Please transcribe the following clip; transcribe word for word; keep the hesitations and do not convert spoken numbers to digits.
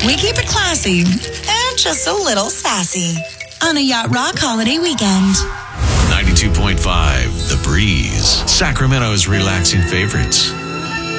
We keep it classy and just a little sassy on a Yacht Rock holiday weekend. ninety-two point five The Breeze, Sacramento's relaxing favorites.